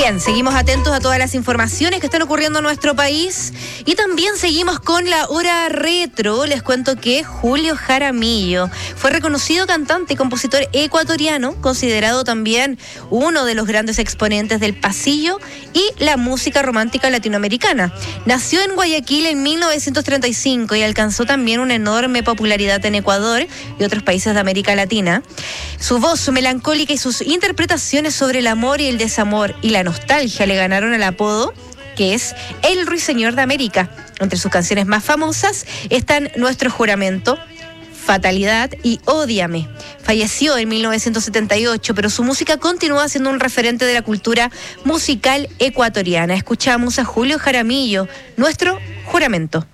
Bien, seguimos atentos a todas las informaciones que están ocurriendo en nuestro país y también seguimos con la hora retro. Les cuento que Julio Jaramillo fue reconocido cantante y compositor ecuatoriano, considerado también uno de los grandes exponentes del pasillo y la música romántica latinoamericana. Nació en Guayaquil en 1935 y alcanzó también una enorme popularidad en Ecuador y otros países de América Latina. Su voz melancólica y sus interpretaciones sobre el amor y el desamor y la nostalgia le ganaron el apodo que es el Ruiseñor de América. Entre sus canciones más famosas están Nuestro Juramento, Fatalidad y Ódiame. Falleció en 1978, pero su música continúa siendo un referente de la cultura musical ecuatoriana. Escuchamos a Julio Jaramillo, Nuestro Juramento.